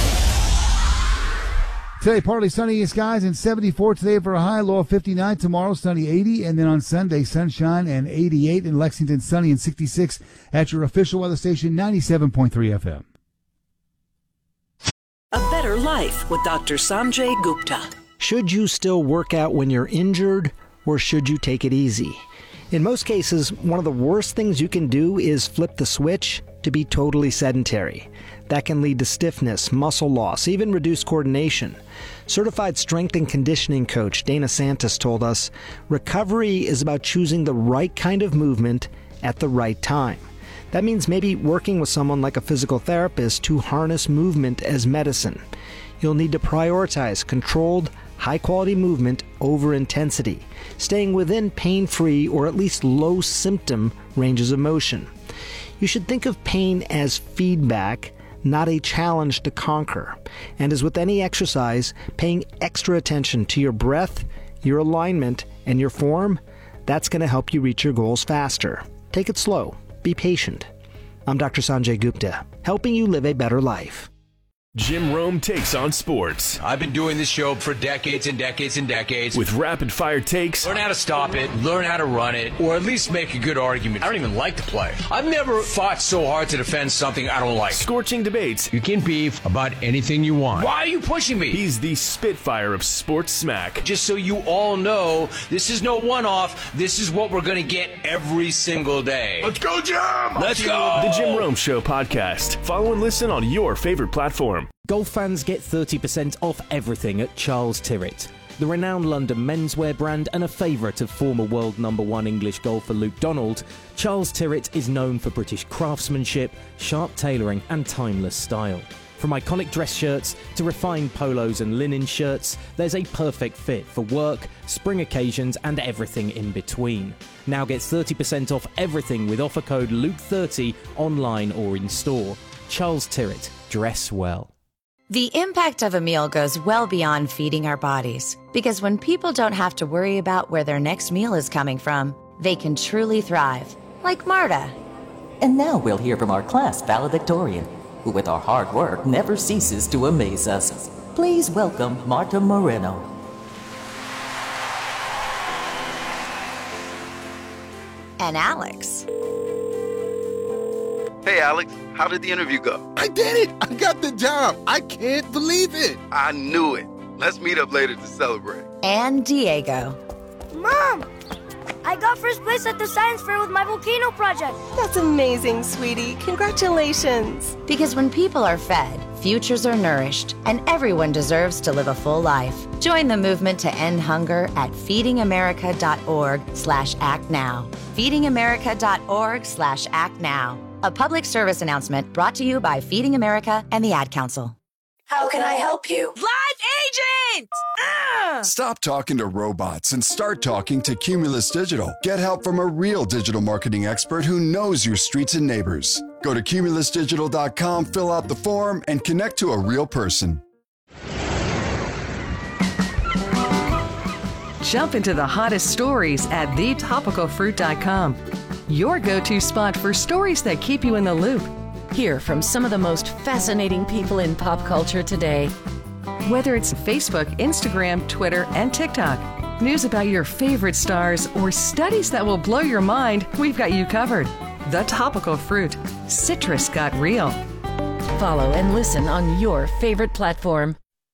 Today, partly sunny skies and seventy-four today for a high, low of fifty-nine. Tomorrow, sunny eighty. And then on Sunday, sunshine and eighty-eight. In Lexington, sunny and sixty-six at your official weather station, ninety-seven point three F M. A Better Life with Doctor Sanjay Gupta. Should you still work out when you're injured, or should you take it easy? In most cases, one of the worst things you can do is flip the switch to be totally sedentary. That can lead to stiffness, muscle loss, even reduced coordination. Certified strength and conditioning coach Dana Santos told us, recovery is about choosing the right kind of movement at the right time. That means maybe working with someone like a physical therapist to harness movement as medicine. You'll need to prioritize controlled, high-quality movement over intensity, staying within pain-free or at least low-symptom ranges of motion. You should think of pain as feedback, not a challenge to conquer. And as with any exercise, paying extra attention to your breath, your alignment, and your form, that's going to help you reach your goals faster. Take it slow. Be patient. I'm Doctor Sanjay Gupta, helping you live a better life. Jim Rome takes on sports. I've been doing this show for decades and decades and decades. With rapid-fire takes. Learn how to stop it, learn how to run it, or at least make a good argument. I don't even like to play. I've never fought so hard to defend something I don't like. Scorching debates. You can beef about anything you want. Why are you pushing me? He's the Spitfire of sports smack. Just so you all know, this is no one-off. This is what we're going to get every single day. Let's go, Jim! Let's go! The Jim Rome Show podcast. Follow and listen on your favorite platform. Golf fans get thirty percent off everything at Charles Tyrwhitt. The renowned London menswear brand and a favourite of former world number one English golfer Luke Donald, Charles Tyrwhitt is known for British craftsmanship, sharp tailoring and timeless style. From iconic dress shirts to refined polos and linen shirts, there's a perfect fit for work, spring occasions and everything in between. Now get thirty percent off everything with offer code Luke thirty online or in store. Charles Tyrwhitt, dress well. The impact of a meal goes well beyond feeding our bodies, because when people don't have to worry about where their next meal is coming from, they can truly thrive, like Marta. And now we'll hear from our class valedictorian, who with our hard work never ceases to amaze us. Please welcome Marta Moreno. And Alex. Hey, Alex, how did the interview go? I did it! I got the job! I can't believe it! I knew it. Let's meet up later to celebrate. And Diego. Mom! I got first place at the science fair with my volcano project. That's amazing, sweetie. Congratulations. Because when people are fed, futures are nourished, and everyone deserves to live a full life. Join the movement to end hunger at feedingamerica.org slash act now. feedingamerica.org slash act now. A public service announcement brought to you by Feeding America and the Ad Council. How can I help you? Live agent! Uh! Stop talking to robots and start talking to Cumulus Digital. Get help from a real digital marketing expert who knows your streets and neighbors. Go to cumulus digital dot com, fill out the form, and connect to a real person. Jump into the hottest stories at the topical fruit dot com. Your go-to spot for stories that keep you in the loop. Hear from some of the most fascinating people in pop culture today. Whether it's Facebook, Instagram, Twitter, and TikTok, news about your favorite stars, or studies that will blow your mind, we've got you covered. The Topical Fruit. Citrus got real. Follow and listen on your favorite platform.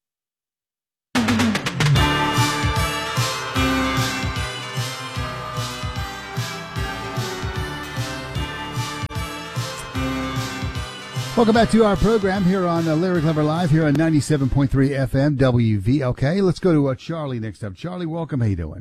Welcome back to our program here on uh, Larry Clever Live here on ninety-seven point three F M W V L K. Let's go to uh, Charlie next up. Charlie, welcome. How you doing?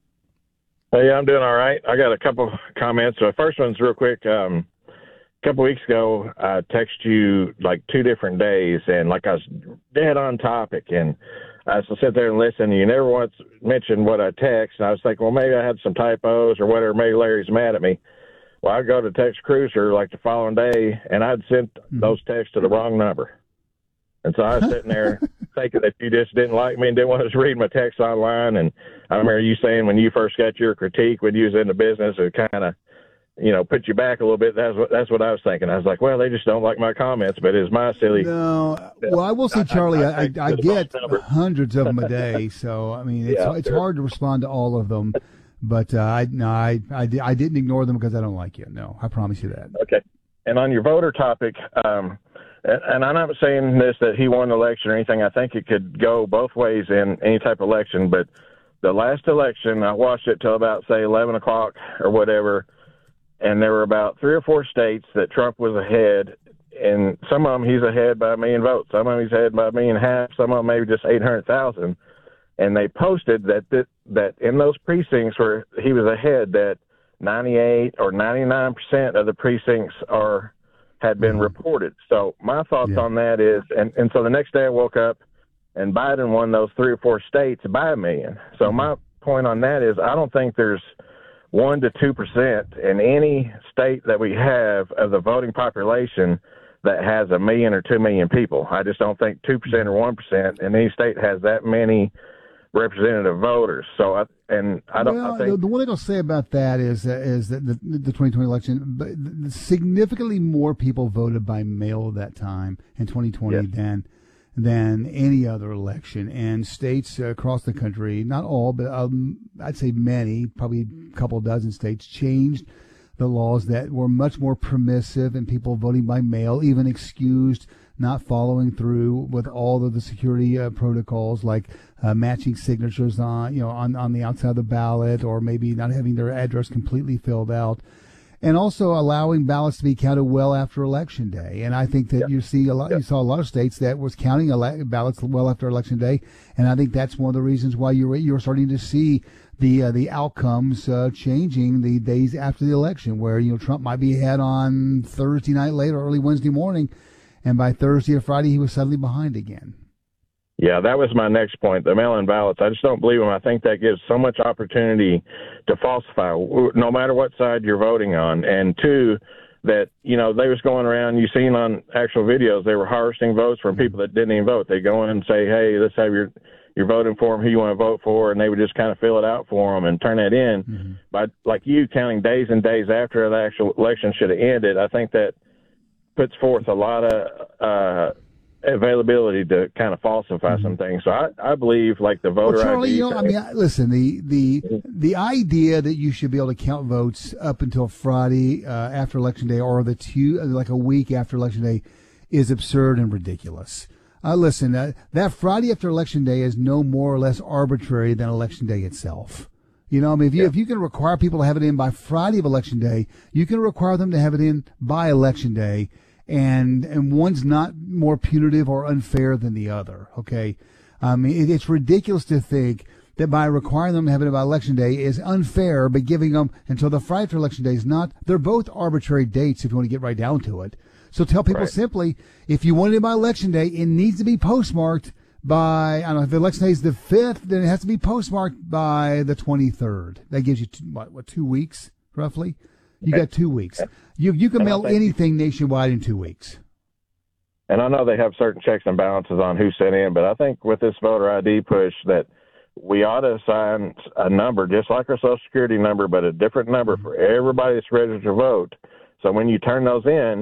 Hey, I'm doing all right. I got a couple comments. The first one's real quick. Um, a couple weeks ago, I texted you like two different days, and like I was dead on topic, and I just sit there and listen. And you never once mentioned what I text, and I was thinking, well, maybe I had some typos or whatever. Maybe Larry's mad at me. Well, I'd go to Text Cruiser like the following day, and I'd sent those texts to the wrong number. And so I was sitting there thinking that you just didn't like me and didn't want to read my text online. And I remember you saying when you first got your critique when you was in the business, it kind of, you know, put you back a little bit. That's what that's what I was thinking. I was like, well, they just don't like my comments, but it's my silly. No, well, I will say, Charlie, I, I, I get hundreds of them a day. So, I mean, it's, Yeah, it's sure. hard to respond to all of them. But uh, I no, I, I, I didn't ignore them because I don't like you. No, I promise you that. Okay. And on your voter topic, um, and, and I'm not saying this that he won the election or anything. I think it could go both ways in any type of election. But the last election, I watched it till about, say, eleven o'clock or whatever, and there were about three or four states that Trump was ahead. And some of them he's ahead by a million votes. Some of them he's ahead by a million and a half. Some of them maybe just eight hundred thousand. And they posted that, that that in those precincts where he was ahead, that ninety-eight or ninety-nine percent of the precincts are had been reported. So my thoughts Yeah. on that is, and, and so the next day I woke up and Biden won those three or four states by a million. So my point on that is I don't think there's one to two percent in any state that we have of the voting population that has a million or two million people. I just don't think two percent or one percent in any state has that many representative voters. So, I, and I don't. Well, I think the, the one thing I'll say about that is uh, is that the, the twenty twenty election, but the- significantly more people voted by mail that time in twenty twenty Yes. than than any other election. And states uh, across the country, not all, but um, I'd say many, probably a couple dozen states, changed the laws that were much more permissive and people voting by mail, even excused not following through with all of the security uh, protocols, like uh, matching signatures on, you know, on, on the outside of the ballot, or maybe not having their address completely filled out, and also allowing ballots to be counted well after Election Day. And I think that you see a lot, you saw a lot of states that was counting ele- ballots well after Election Day, and I think that's one of the reasons why you're you're starting to see the uh, the outcomes uh, changing the days after the election, where you know Trump might be ahead on Thursday night late or early Wednesday morning, and by Thursday or Friday he was suddenly behind again. Yeah, that was my next point, the mail-in ballots. I just don't believe them. I think that gives so much opportunity to falsify, no matter what side you're voting on. And two, that, you know, they was going around, you seen on actual videos, they were harvesting votes from people that didn't even vote. They go in and say, hey, let's have your your voting form, who you want to vote for, and they would just kind of fill it out for them and turn that in. Mm-hmm. But like you counting days and days after the actual election should have ended, I think that puts forth a lot of uh, availability to kind of falsify mm-hmm. some things. So I, I believe like the voter well, Charlie, I D. you know, I mean, I- listen, the the the idea that you should be able to count votes up until Friday uh, after Election Day, or the two like a week after Election Day, is absurd and ridiculous. Uh, listen, uh, that Friday after Election Day is no more or less arbitrary than Election Day itself. You know, I mean, if you Yeah. if you can require people to have it in by Friday of Election Day, you can require them to have it in by Election Day. And and one's not more punitive or unfair than the other. Okay, I mean it, it's ridiculous to think that by requiring them to have it by Election Day is unfair, but giving them until the Friday after Election Day is not. They're both arbitrary dates if you want to get right down to it. So tell people Right. simply, if you want it by Election Day, it needs to be postmarked by, I don't know, if Election Day is the fifth, then it has to be postmarked by the twenty-third. That gives you two, what, what two weeks roughly. You got two weeks. You you can And I mail think- anything nationwide in two weeks. And I know they have certain checks and balances on who sent in, but I think with this voter I D push that we ought to assign a number, just like our Social Security number, but a different number for everybody that's registered to vote. So when you turn those in,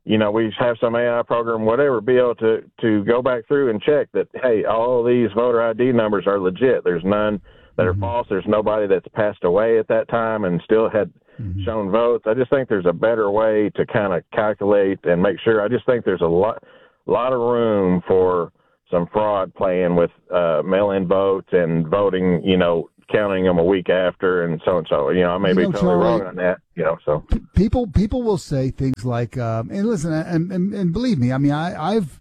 you know, we have some A I program, whatever, be able to, to go back through and check that, hey, all these voter I D numbers are legit. There's none that are mm-hmm. false. There's nobody that's passed away at that time and still had mm-hmm. shown votes. I just think there's a better way to kind of calculate and make sure. I just think there's a lot, lot of room for some fraud playing with uh, mail-in votes and voting, you know, counting them a week after and so and so. You know, I may you be know, totally Charlie, wrong on that. You know, so people people will say things like, um, and listen, and, and and believe me, I mean, I, I've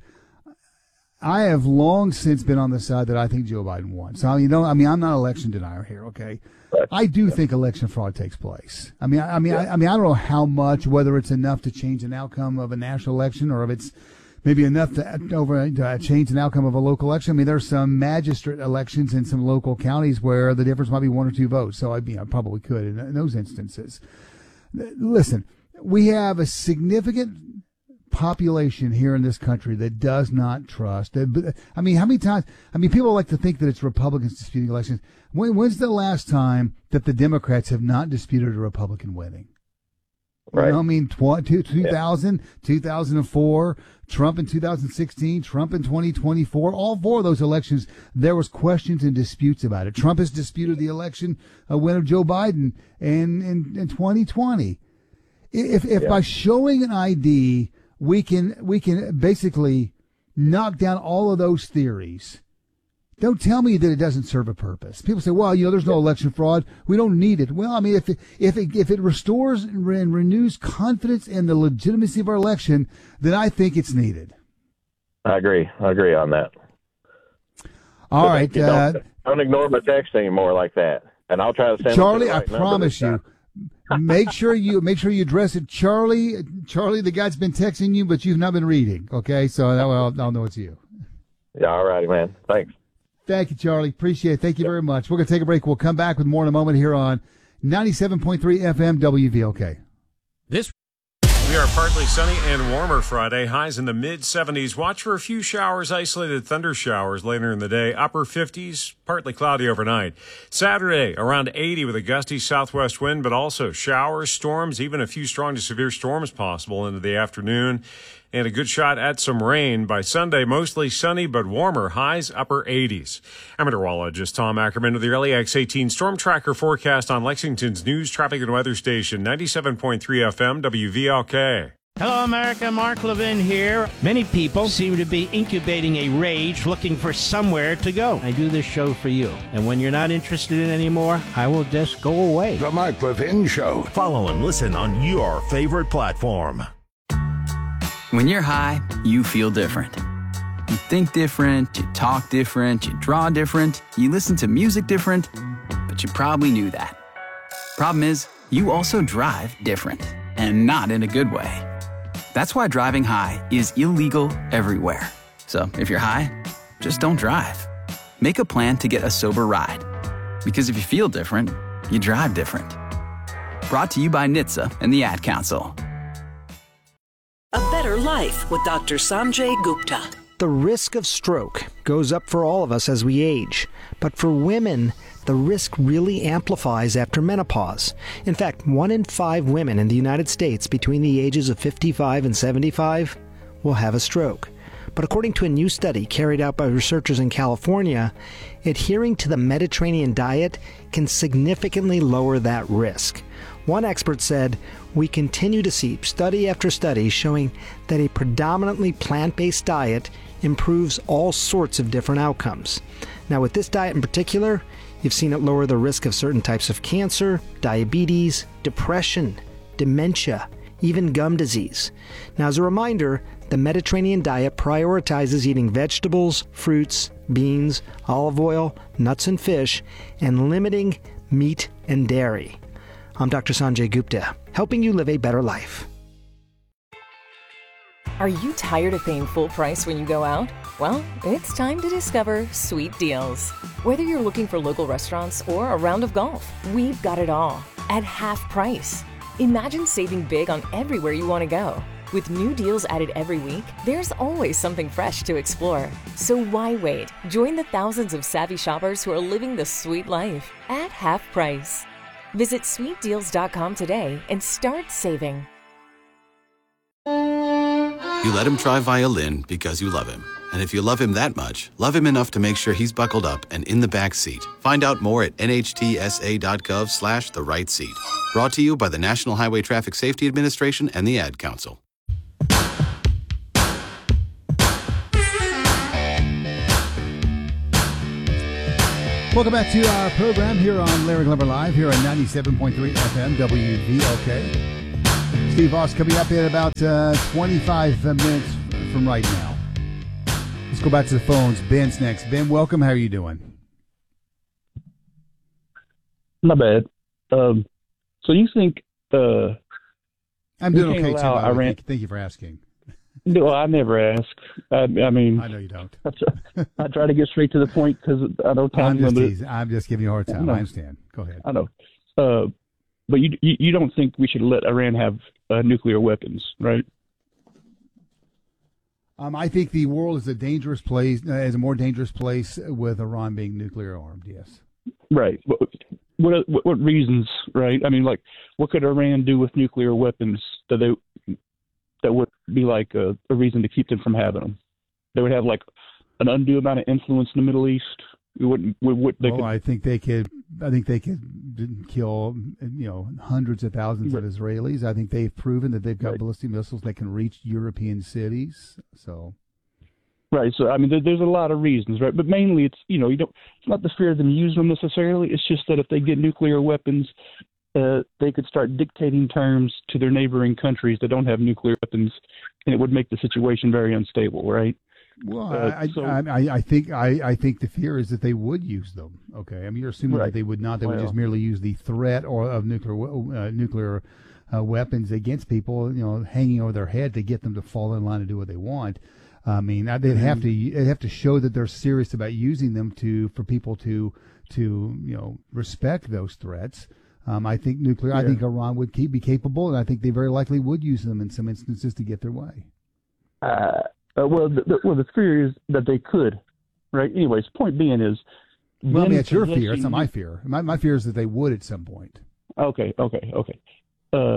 I have long since been on the side that I think Joe Biden won. So you know, I mean, I'm not an election denier here. Okay, right. I do yeah. think election fraud takes place. I mean, I, I mean, yeah. I, I mean, I don't know how much, whether it's enough to change an outcome of a national election or if it's maybe enough to over to change an outcome of a local election. I mean, there's some magistrate elections in some local counties where the difference might be one or two votes. So I, you know, I probably could in, in those instances. Listen, we have a significant population here in this country that does not trust. I mean, how many times? I mean, people like to think that it's Republicans disputing elections. When, when's the last time that the Democrats have not disputed a Republican winning? Right. You know, I mean, two thousand, yeah. two thousand four, Trump in two thousand sixteen, Trump in twenty twenty-four. All four of those elections, there was questions and disputes about it. Trump has disputed the election uh, win of Joe Biden in, in, in twenty twenty. If if yeah. by showing an I D, we can we can basically knock down all of those theories. Don't tell me that it doesn't serve a purpose. People say, well, you know, there's no election fraud. We don't need it. Well, I mean, if it, if it, if it restores and renews confidence in the legitimacy of our election, then I think it's needed. I agree. I agree on that. All so right. Uh, don't, don't ignore my text anymore like that. And I'll try to send Charlie, it to the right I promise you. make sure you make sure you address it. Charlie, Charlie, the guy's been texting you, but you've not been reading. Okay, so I'll, I'll know it's you. Yeah, all righty, man. Thanks. Thank you, Charlie. Appreciate it. Thank you very much. We're going to take a break. We'll come back with more in a moment here on ninety-seven point three F M W V L K. This we are partly sunny and warmer Friday. Highs in the mid seventies. Watch for a few showers, isolated thunder showers later in the day. Upper fifties, partly cloudy overnight. Saturday, around eighty with a gusty southwest wind, but also showers, storms, even a few strong to severe storms possible into the afternoon. And a good shot at some rain. By Sunday, mostly sunny but warmer. Highs upper eighties. I'm meteorologist Tom Ackerman with the L E X eighteen Storm Tracker forecast on Lexington's news, traffic, and weather station, ninety-seven point three F M W V L K. Hello, America. Mark Levin here. Many people seem to be incubating a rage looking for somewhere to go. I do this show for you. And when you're not interested in it anymore, I will just go away. The Mark Levin Show. Follow and listen on your favorite platform. When you're high, you feel different. You think different, you talk different, you draw different, you listen to music different, but you probably knew that. Problem is, you also drive different, and not in a good way. That's why driving high is illegal everywhere. So if you're high, just don't drive. Make a plan to get a sober ride. Because if you feel different, you drive different. Brought to you by N H T S A and the Ad Council. A better life with Doctor Sanjay Gupta. The risk of stroke goes up for all of us as we age, but for women, the risk really amplifies after menopause. In fact, one in five women in the United States between the ages of fifty-five and seventy-five will have a stroke. But according to a new study carried out by researchers in California, adhering to the Mediterranean diet can significantly lower that risk. One expert said, "We continue to see study after study showing that a predominantly plant-based diet improves all sorts of different outcomes." Now, with this diet in particular, you've seen it lower the risk of certain types of cancer, diabetes, depression, dementia, even gum disease. Now, as a reminder, the Mediterranean diet prioritizes eating vegetables, fruits, beans, olive oil, nuts and fish, and limiting meat and dairy. I'm Doctor Sanjay Gupta, helping you live a better life. Are you tired of paying full price when you go out? Well, it's time to discover Sweet Deals. Whether you're looking for local restaurants or a round of golf, we've got it all at half price. Imagine saving big on everywhere you want to go. With new deals added every week, there's always something fresh to explore. So why wait? Join the thousands of savvy shoppers who are living the sweet life at half price. Visit sweet deals dot com today and start saving. You let him try violin because you love him. And if you love him that much, love him enough to make sure he's buckled up and in the back seat. Find out more at nhtsa.gov slash the right seat. Brought to you by the National Highway Traffic Safety Administration and the Ad Council. Welcome back to our program here on Larry Glover Live here on ninety-seven point three F M W V L K. Steve Voss coming up in about uh, twenty-five minutes from right now. Let's go back to the phones. Ben's next. Ben, welcome. How are you doing? Not bad. Um, so you think uh, I'm doing okay, too, by the way. Iran... Thank, thank you for asking. No, I never ask. I, I mean, I know you don't. I try, I try to get straight to the point because I know time I'm just limit. teasing. I'm just giving you a hard time. I, I understand. Go ahead. I know. Uh, but you, you you don't think we should let Iran have uh, nuclear weapons, right? Um, I think the world is a dangerous place, uh, is a more dangerous place with Iran being nuclear armed. Yes. Right. What, what what what reasons? Right. I mean, like, what could Iran do with nuclear weapons that they that would be like a, a reason to keep them from having them? They would have like an undue amount of influence in the Middle East. We wouldn't. We would. They well, could, I think they could. I think they could kill, you know, hundreds of thousands right. of Israelis. I think they've proven that they've got right. ballistic missiles that can reach European cities. So. Right. So I mean, there, there's a lot of reasons, right? But mainly, it's you know, you don't. It's not the fear of them using them necessarily. It's just that if they get nuclear weapons, uh, they could start dictating terms to their neighboring countries that don't have nuclear weapons, and it would make the situation very unstable, right? Well, uh, I, so, I, I think I, I think the fear is that they would use them. Okay, I mean, you're assuming right. that they would not. They well, would just merely use the threat or of nuclear uh, nuclear uh, weapons against people, you know, hanging over their head to get them to fall in line and do what they want. I mean, they'd have to they'd have to show that they're serious about using them to for people to to you know respect those threats. Um, I think nuclear. Yeah. I think Iran would keep, be capable, and I think they very likely would use them in some instances to get their way. Uh, uh, well, the, the, well, the fear is that they could, right? Anyways, point being is. Well, I mean, it's your fear. It's not my fear. My my fear is that they would at some point. Okay, okay, okay. Uh,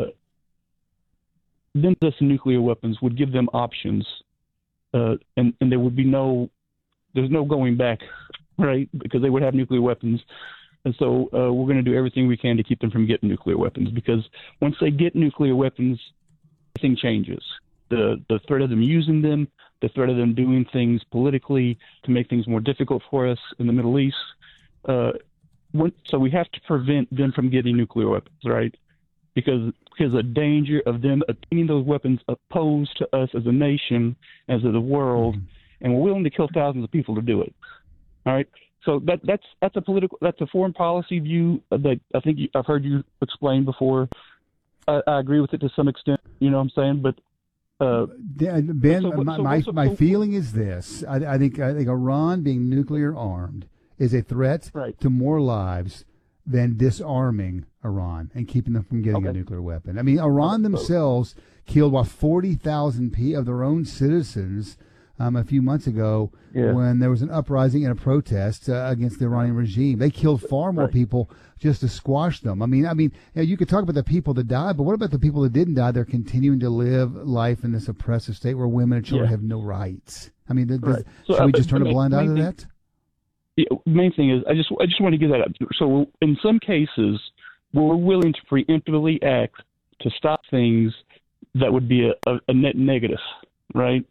then possessing nuclear weapons would give them options, uh, and and there would be no, there's no going back, right? Because they would have nuclear weapons. And so uh, we're going to do everything we can to keep them from getting nuclear weapons, because once they get nuclear weapons, everything changes. The the threat of them using them, the threat of them doing things politically to make things more difficult for us in the Middle East. Uh, when, so we have to prevent them from getting nuclear weapons, right? Because because the danger of them obtaining those weapons opposed to us as a nation, as a the world, mm-hmm. and we're willing to kill thousands of people to do it. All right. So that that's that's a political that's a foreign policy view that I think you, I've heard you explain before. I, I agree with it to some extent. You know what I'm saying? But uh, Ben, so, my so, my, so, my so, feeling is this: I, I think I think Iran being nuclear armed is a threat right. to more lives than disarming Iran and keeping them from getting okay. a nuclear weapon. I mean, Iran themselves killed what forty thousand of their own citizens. Um, a few months ago, yeah. when there was an uprising and a protest uh, against the Iranian regime, they killed far more right. people just to squash them. I mean, I mean, you know, you could talk about the people that died, but what about the people that didn't die? They're continuing to live life in this oppressive state where women and children yeah. have no rights. I mean, does, right. so, should uh, we just turn a blind eye to thing, that? The main thing is, I just, I just want to get that up. So, in some cases, we're willing to preemptively act to stop things that would be a, a, a net negative, right?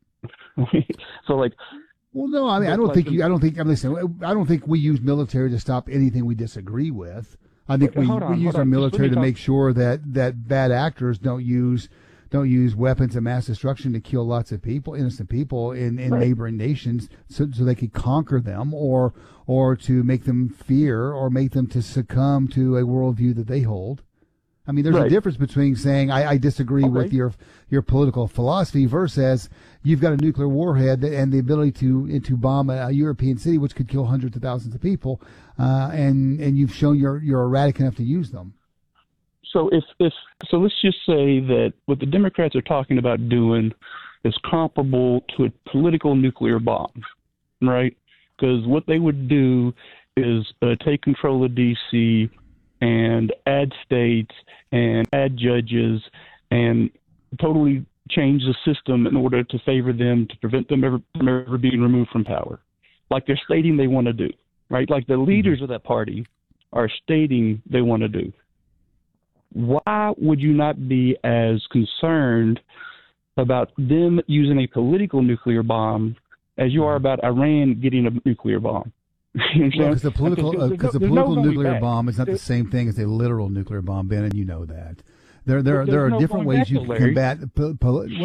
So like, well, no, I mean, I don't like think you. I don't think. I'm listening. I don't think we use military to stop anything we disagree with. I think we, on, we use our on. military to talk. make sure that, that bad actors don't use don't use weapons of mass destruction to kill lots of people, innocent people in, in right. neighboring nations, so so they could conquer them, or or to make them fear, or make them to succumb to a worldview that they hold. I mean, there's right. a difference between saying I, I disagree okay. with your your political philosophy versus you've got a nuclear warhead and the ability to to bomb a, a European city, which could kill hundreds of thousands of people, uh, and and you've shown you're you're erratic enough to use them. So if if so, let's just say that what the Democrats are talking about doing is comparable to a political nuclear bomb, right? Because what they would do is uh, take control of D C and add states and add judges and totally change the system in order to favor them, to prevent them ever, from ever being removed from power, like they're stating they want to do, right? Like the leaders of that party are stating they want to do. Why would you not be as concerned about them using a political nuclear bomb as you are about Iran getting a nuclear bomb? You know well, because the political, because uh, the no, political no nuclear back. bomb is not There's, the same thing as a literal nuclear bomb, Ben, and you know that. There, there, There's there are no different going ways back, you can Larry. combat. Po- po-